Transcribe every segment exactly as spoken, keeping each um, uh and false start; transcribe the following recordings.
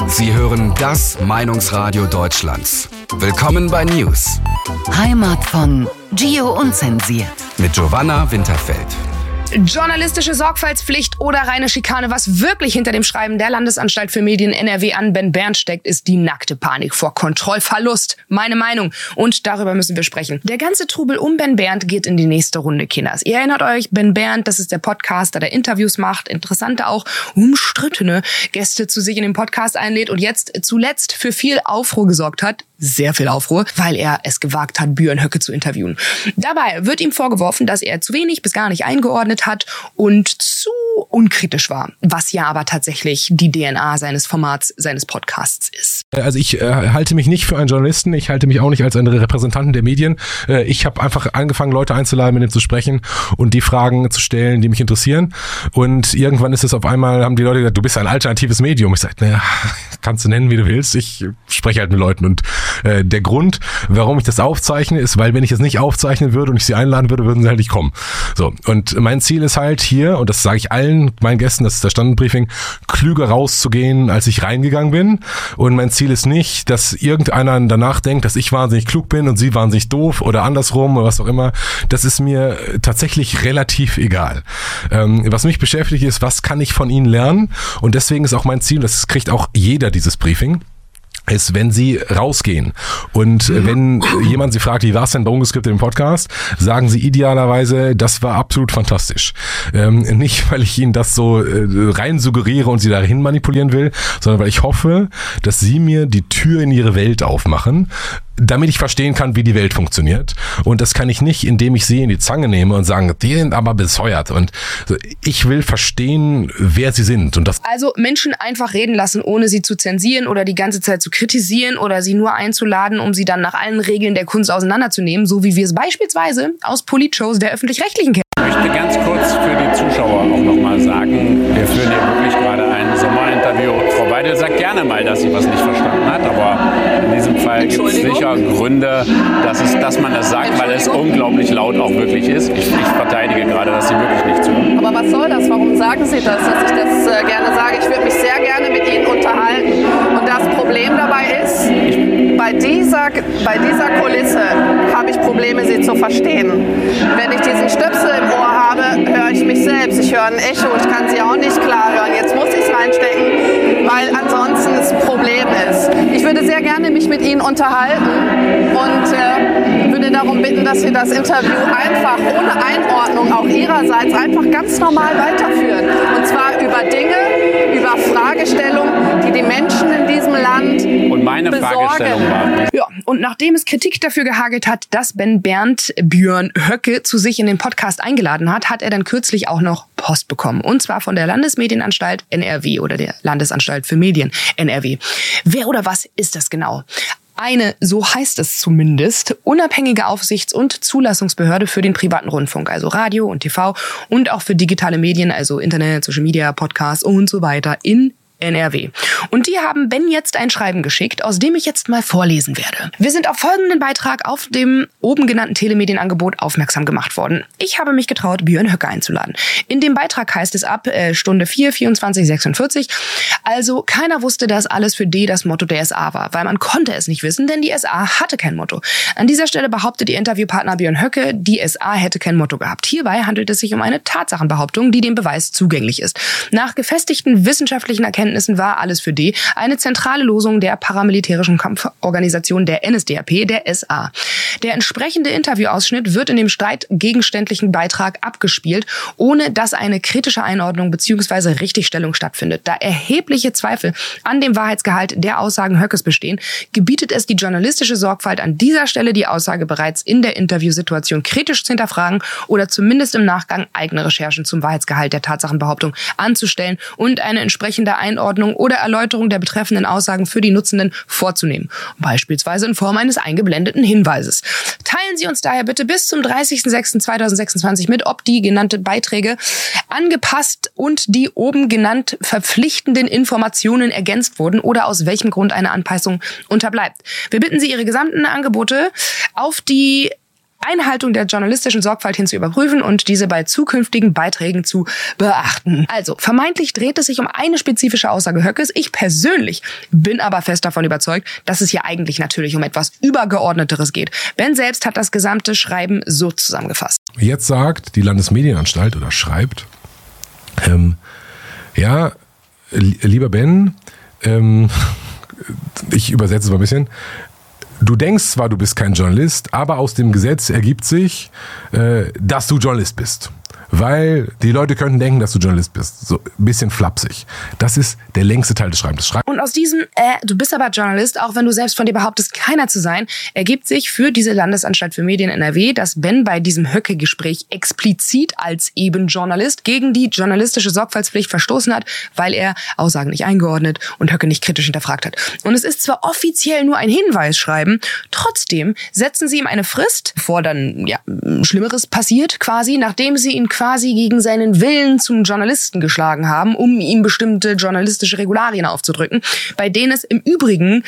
Sie hören das Meinungsradio Deutschlands. Willkommen bei News. Heimat von Gio Unzensiert. Mit Giovanna Winterfeld. Journalistische Sorgfaltspflicht oder reine Schikane, was wirklich hinter dem Schreiben der Landesanstalt für Medien N R W an Ben Berndt steckt, ist die nackte Panik vor Kontrollverlust. Meine Meinung. Und darüber müssen wir sprechen. Der ganze Trubel um Ben Berndt geht in die nächste Runde, Kinders. Ihr erinnert euch, Ben Berndt, das ist der Podcaster, der Interviews macht, interessante, auch umstrittene Gäste zu sich in den Podcast einlädt und jetzt zuletzt für viel Aufruhr gesorgt hat. Sehr viel Aufruhr, weil er es gewagt hat, Björn Höcke zu interviewen. Dabei wird ihm vorgeworfen, dass er zu wenig bis gar nicht eingeordnet hat und zu unkritisch war, was ja aber tatsächlich die D N A seines Formats, seines Podcasts ist. Also ich äh, halte mich nicht für einen Journalisten, ich halte mich auch nicht als einen Repräsentanten der Medien. Äh, ich habe einfach angefangen, Leute einzuladen, mit denen zu sprechen und die Fragen zu stellen, die mich interessieren. Und irgendwann ist es auf einmal, haben die Leute gesagt, du bist ein alternatives Medium. Ich sage, naja, kannst du nennen, wie du willst. Ich spreche halt mit Leuten und äh, der Grund, warum ich das aufzeichne, ist, weil wenn ich es nicht aufzeichnen würde und ich sie einladen würde, würden sie halt nicht kommen. So, und mein Ziel ist halt hier, und das sage ich allen meinen Gästen, das ist das Standardbriefing, klüger rauszugehen, als ich reingegangen bin. Und mein Ziel ist nicht, dass irgendeiner danach denkt, dass ich wahnsinnig klug bin und sie wahnsinnig doof oder andersrum oder was auch immer. Das ist mir tatsächlich relativ egal. Ähm, was mich beschäftigt ist, was kann ich von ihnen lernen? Und deswegen ist auch mein Ziel, das kriegt auch jeder dieses Briefing, ist, wenn sie rausgehen und wenn jemand sie fragt, wie war es denn bei Ungeskriptet im Podcast, sagen sie idealerweise, das war absolut fantastisch. Ähm, nicht, weil ich ihnen das so äh, rein suggeriere und sie dahin manipulieren will, sondern weil ich hoffe, dass sie mir die Tür in ihre Welt aufmachen, damit ich verstehen kann, wie die Welt funktioniert. Und das kann ich nicht, indem ich sie in die Zange nehme und sage, die sind aber bescheuert. Und ich will verstehen, wer sie sind. Und das also Menschen einfach reden lassen, ohne sie zu zensieren oder die ganze Zeit zu kritisieren oder sie nur einzuladen, um sie dann nach allen Regeln der Kunst auseinanderzunehmen, so wie wir es beispielsweise aus Politshows der Öffentlich-Rechtlichen kennen. Ich möchte ganz kurz für die Zuschauer auch nochmal sagen, wir führen hier wirklich gerade ein Sommerinterview. Frau Weidel sagt gerne mal, dass sie was nicht verstanden hat, aber in diesem Fall gibt es sicher Gründe, dass, es, dass man das sagt, weil es unglaublich laut auch wirklich ist. Ich, ich verteidige gerade, dass sie wirklich nicht zuhören. Aber was soll das? Warum sagen Sie das, dass ich das äh, gerne sage? Ich würde mich sehr gerne mit Ihnen unterhalten. Und das Problem dabei ist, bei dieser, bei dieser Kulisse habe ich Probleme, sie zu verstehen. Wenn ich diesen Stöpsel im Ohr habe, höre ich mich selbst. Ich höre ein Echo, ich kann sie auch nicht klar hören. Jetzt muss ich es reinstecken, weil ansonsten es ein Problem ist. Ich würde sehr gerne mich mit Ihnen unterhalten und äh, würde darum bitten, dass Sie das Interview einfach ohne Einordnung auch Ihrerseits einfach ganz normal weiterführen. Und zwar über Dinge, über Fragestellungen, die die Menschen in diesem Land und meine besorgen. Fragestellung war, Ja, und nachdem es Kritik dafür gehagelt hat, dass Ben Berndt Björn Höcke zu sich in den Podcast eingeladen hat, hat er dann kürzlich auch noch Post bekommen. Und zwar von der Landesmedienanstalt N R W oder der Landesanstalt für Medien N R W. Wer oder was ist das genau? Eine, so heißt es zumindest, unabhängige Aufsichts- und Zulassungsbehörde für den privaten Rundfunk, also Radio und T V und auch für digitale Medien, also Internet, Social Media, Podcasts und so weiter in N R W. Und die haben Ben jetzt ein Schreiben geschickt, aus dem ich jetzt mal vorlesen werde. Wir sind auf folgenden Beitrag auf dem oben genannten Telemedienangebot aufmerksam gemacht worden. Ich habe mich getraut, Björn Höcke einzuladen. In dem Beitrag heißt es ab äh, Stunde vier, vierundzwanzig, sechsundvierzig. Also keiner wusste, dass alles für D das Motto der S A war, weil man konnte es nicht wissen, denn die S A hatte kein Motto. An dieser Stelle behauptet ihr Interviewpartner Björn Höcke, die S A hätte kein Motto gehabt. Hierbei handelt es sich um eine Tatsachenbehauptung, die dem Beweis zugänglich ist. Nach gefestigten wissenschaftlichen Erkenntnissen war alles für D eine zentrale Losung der paramilitärischen Kampforganisation der N S D A P, der S A. Der entsprechende Interviewausschnitt wird in dem streitgegenständlichen Beitrag abgespielt, ohne dass eine kritische Einordnung bzw. Richtigstellung stattfindet. Da erhebliche Zweifel an dem Wahrheitsgehalt der Aussagen Höckes bestehen, gebietet es die journalistische Sorgfalt an dieser Stelle, die Aussage bereits in der Interviewsituation kritisch zu hinterfragen oder zumindest im Nachgang eigene Recherchen zum Wahrheitsgehalt der Tatsachenbehauptung anzustellen und eine entsprechende Einordnung oder Erläuterung der betreffenden Aussagen für die Nutzenden vorzunehmen, beispielsweise in Form eines eingeblendeten Hinweises. Teilen Sie uns daher bitte bis zum dreißigsten sechsten zweitausendsechsundzwanzig mit, ob die genannten Beiträge angepasst und die oben genannt verpflichtenden Informationen ergänzt wurden oder aus welchem Grund eine Anpassung unterbleibt. Wir bitten Sie, Ihre gesamten Angebote auf die Einhaltung der journalistischen Sorgfalt hin zu überprüfen und diese bei zukünftigen Beiträgen zu beachten. Also, vermeintlich dreht es sich um eine spezifische Aussage Höckes. Ich persönlich bin aber fest davon überzeugt, dass es hier eigentlich natürlich um etwas Übergeordneteres geht. Ben selbst hat das gesamte Schreiben so zusammengefasst. Jetzt sagt die Landesmedienanstalt oder schreibt, ähm, ja, lieber Ben, ähm, ich übersetze es mal ein bisschen, du denkst zwar, du bist kein Journalist, aber aus dem Gesetz ergibt sich, äh, dass du Journalist bist. Weil die Leute könnten denken, dass du Journalist bist. So ein bisschen flapsig. Das ist der längste Teil des Schreibens. Schreib- Und aus diesem, äh, du bist aber Journalist, auch wenn du selbst von dir behauptest, keiner zu sein, ergibt sich für diese Landesanstalt für Medien N R W, dass Ben bei diesem Höcke-Gespräch explizit als eben Journalist gegen die journalistische Sorgfaltspflicht verstoßen hat, weil er Aussagen nicht eingeordnet und Höcke nicht kritisch hinterfragt hat. Und es ist zwar offiziell nur ein Hinweisschreiben, trotzdem setzen sie ihm eine Frist, bevor dann ja Schlimmeres passiert quasi, nachdem sie ihn quasi gegen seinen Willen zum Journalisten geschlagen haben, um ihm bestimmte journalistische Regularien aufzudrücken, bei denen es im Übrigen,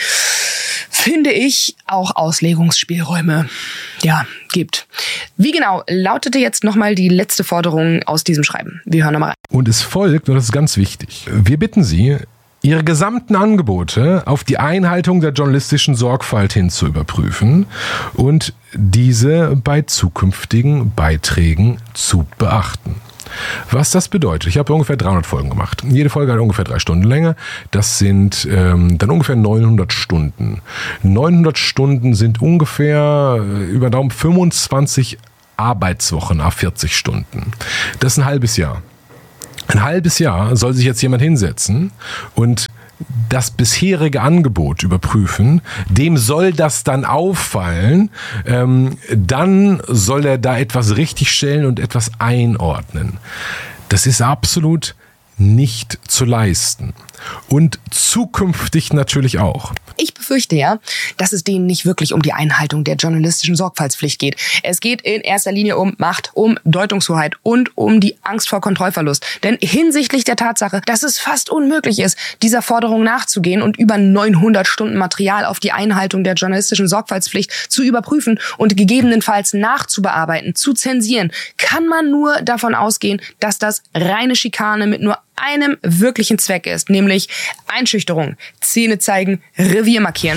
finde ich, auch Auslegungsspielräume ja, gibt. Wie genau lautete jetzt nochmal die letzte Forderung aus diesem Schreiben? Wir hören nochmal rein. Und es folgt, und das ist ganz wichtig, wir bitten Sie, Ihre gesamten Angebote auf die Einhaltung der journalistischen Sorgfalt hin zu überprüfen und diese bei zukünftigen Beiträgen zu beachten. Was das bedeutet, ich habe ungefähr dreihundert Folgen gemacht. Jede Folge hat ungefähr drei Stunden Länge. Das sind ähm, dann ungefähr neunhundert Stunden. neunhundert Stunden sind ungefähr äh, über Daumen fünfundzwanzig Arbeitswochen à vierzig Stunden. Das ist ein halbes Jahr. Ein halbes Jahr soll sich jetzt jemand hinsetzen und das bisherige Angebot überprüfen. Dem soll das dann auffallen. Ähm, dann soll er da etwas richtigstellen und etwas einordnen. Das ist absolut nicht zu leisten. Und zukünftig natürlich auch. Ich befürchte ja, dass es denen nicht wirklich um die Einhaltung der journalistischen Sorgfaltspflicht geht. Es geht in erster Linie um Macht, um Deutungshoheit und um die Angst vor Kontrollverlust. Denn hinsichtlich der Tatsache, dass es fast unmöglich ist, dieser Forderung nachzugehen und über neunhundert Stunden Material auf die Einhaltung der journalistischen Sorgfaltspflicht zu überprüfen und gegebenenfalls nachzubearbeiten, zu zensieren, kann man nur davon ausgehen, dass das reine Schikane mit nur einem wirklichen Zweck ist, nämlich Einschüchterung, Zähne zeigen, Revier markieren.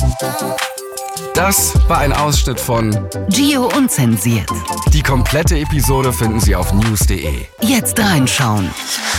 Das war ein Ausschnitt von Gio Unzensiert. Die komplette Episode finden Sie auf news punkt de. Jetzt reinschauen.